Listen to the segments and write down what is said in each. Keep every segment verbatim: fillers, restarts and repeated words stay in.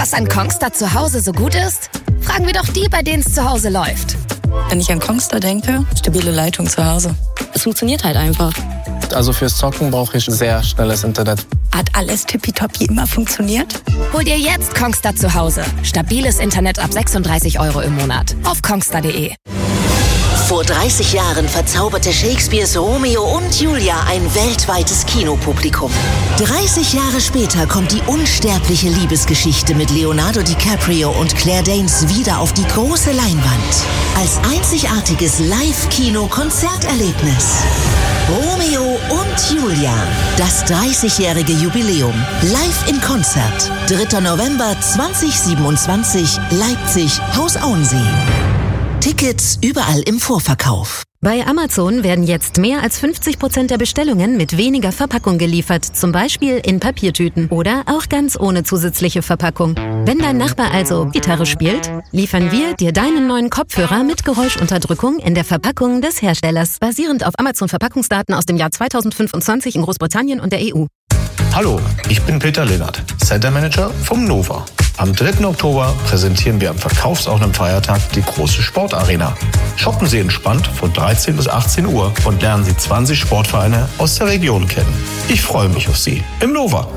Was an Kongstar zu Hause so gut ist? Fragen wir doch die, bei denen es zu Hause läuft. Wenn ich an Kongstar denke, stabile Leitung zu Hause. Es funktioniert halt einfach. Also fürs Zocken brauche ich sehr schnelles Internet. Hat alles tippitoppi immer funktioniert? Hol dir jetzt Kongstar zu Hause. Stabiles Internet ab sechsunddreißig Euro im Monat. Auf kongstar punkt de. Vor dreißig Jahren verzauberte Shakespeares Romeo und Julia ein weltweites Kinopublikum. dreißig Jahre später kommt die unsterbliche Liebesgeschichte mit Leonardo DiCaprio und Claire Danes wieder auf die große Leinwand. Als einzigartiges Live-Kino-Konzerterlebnis. Romeo und Julia. Das dreißigjährige Jubiläum. Live in Konzert. dritter November zweitausendsiebenundzwanzig. Leipzig, Haus Auensee. Tickets überall im Vorverkauf. Bei Amazon werden jetzt mehr als fünfzig Prozent der Bestellungen mit weniger Verpackung geliefert, zum Beispiel in Papiertüten oder auch ganz ohne zusätzliche Verpackung. Wenn dein Nachbar also Gitarre spielt, liefern wir dir deinen neuen Kopfhörer mit Geräuschunterdrückung in der Verpackung des Herstellers, basierend auf Amazon-Verpackungsdaten aus dem Jahr zweitausendfünfundzwanzig in Großbritannien und der E U. Hallo, ich bin Peter Lennart, Center Manager vom Nova. Am dritten Oktober präsentieren wir am verkaufsoffenen Feiertag die große Sportarena. Shoppen Sie entspannt von dreizehn bis achtzehn Uhr und lernen Sie zwanzig Sportvereine aus der Region kennen. Ich freue mich auf Sie im Nova.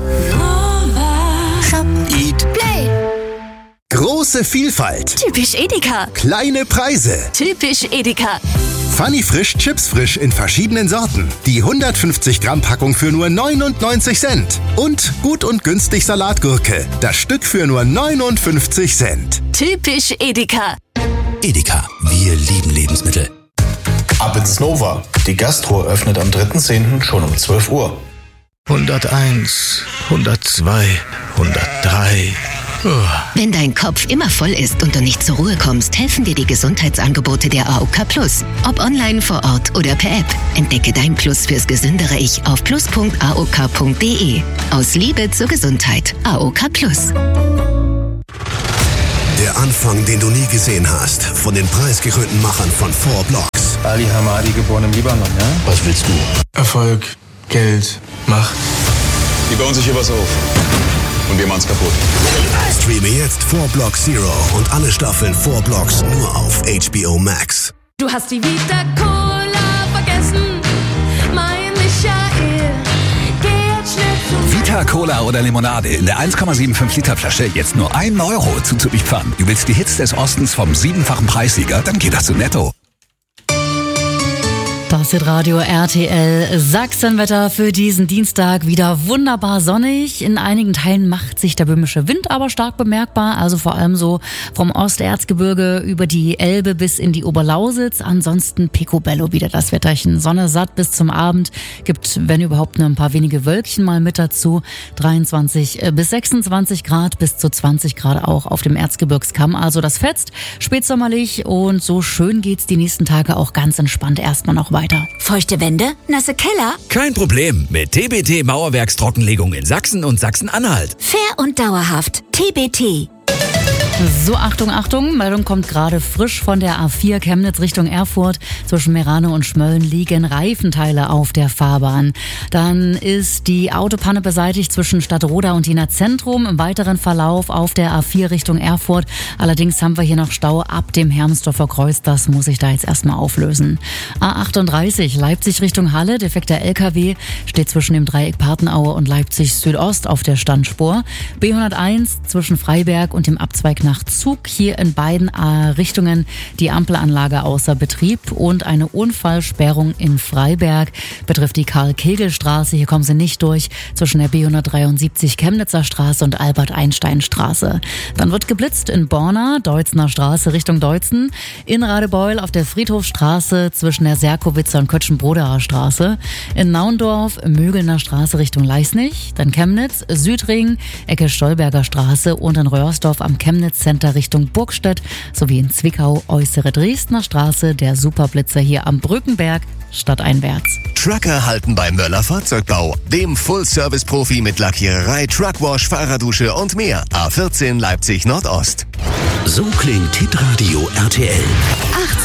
Shop, Eat, Play. Große Vielfalt. Typisch Edeka. Kleine Preise. Typisch Edeka. Funny Frisch, Chips Frisch in verschiedenen Sorten. Die hundertfünfzig Gramm Packung für nur neunundneunzig Cent. Und gut und günstig Salatgurke. Das Stück für nur neunundfünfzig Cent. Typisch Edeka. Edeka, wir lieben Lebensmittel. Ab ins Nova. Die Gastro öffnet am dritten zehnten schon um zwölf Uhr. hunderteins, hundertzwei, hundertdrei. Wenn dein Kopf immer voll ist und du nicht zur Ruhe kommst, helfen dir die Gesundheitsangebote der A O K Plus. Ob online, vor Ort oder per App. Entdecke dein Plus fürs gesündere Ich auf plus punkt a o k punkt de. Aus Liebe zur Gesundheit. A O K Plus. Der Anfang, den du nie gesehen hast. Von den preisgekrönten Machern von Four Blocks. Ali Hamadi, geboren im Libanon, ja? Was willst du? Erfolg, Geld, Macht. Die bauen sich hier was auf. Und wir machen's kaputt. Streame jetzt Four Blocks Zero und alle Staffeln Four Blocks nur auf H B O Max. Du hast die Vita Cola vergessen, mein Michael. Geh jetzt schnell zu Vita Cola oder Limonade in der eins Komma fünfundsiebzig Liter Flasche jetzt nur ein Euro zuzuliefern. Du willst die Hits des Ostens vom siebenfachen Preissieger? Dann geht das zu Netto. Das ist Radio R T L Sachsenwetter für diesen Dienstag. Wieder wunderbar sonnig. In einigen Teilen macht sich der böhmische Wind aber stark bemerkbar. Also vor allem so vom Osterzgebirge über die Elbe bis in die Oberlausitz. Ansonsten picobello wieder das Wetterchen. Sonne satt bis zum Abend. Gibt, wenn überhaupt, nur ein paar wenige Wölkchen mal mit dazu. dreiundzwanzig bis sechsundzwanzig Grad bis zu zwanzig Grad auch auf dem Erzgebirgskamm. Also das fetzt spätsommerlich und so schön geht's die nächsten Tage auch ganz entspannt erstmal noch weiter. Feuchte Wände? Nasse Keller? Kein Problem mit T B T Mauerwerkstrockenlegung in Sachsen und Sachsen-Anhalt. Fair und dauerhaft. T B T. So, Achtung, Achtung, Meldung kommt gerade frisch von der A vier Chemnitz Richtung Erfurt. Zwischen Merano und Schmölln liegen Reifenteile auf der Fahrbahn. Dann ist die Autopanne beseitigt zwischen Stadtroda und Jena Zentrum. Im weiteren Verlauf auf der A vier Richtung Erfurt. Allerdings haben wir hier noch Stau ab dem Hermsdorfer Kreuz. Das muss ich da jetzt erstmal auflösen. A achtunddreißig Leipzig Richtung Halle. Defekter L K W steht zwischen dem Dreieck Partenaue und Leipzig Südost auf der Standspur. B hunderteins zwischen Freiberg und dem Abzweig nach Zug. Hier in beiden Richtungen die Ampelanlage außer Betrieb und eine Unfallsperrung in Freiberg betrifft die Karl-Kegel-Straße. Hier kommen sie nicht durch zwischen der B hundertdreiundsiebzig Chemnitzer Straße und Albert-Einstein-Straße. Dann wird geblitzt in Borna, Deutzner Straße Richtung Deutzen, in Radebeul auf der Friedhofstraße zwischen der Serkowitzer und Kötschenbroderer Straße, in Naundorf, Mögelner Straße Richtung Leisnig, dann Chemnitz, Südring, Ecke Stolberger Straße und in Röhrsdorf am Chemnitz Center Richtung Burgstedt sowie in Zwickau äußere Dresdner Straße, der Superblitzer hier am Brückenberg stadteinwärts. Trucker halten bei Möller Fahrzeugbau, dem Full-Service-Profi mit Lackiererei, Truckwash, Fahrradusche und mehr. A vierzehn Leipzig Nordost. So klingt Hitradio R T L.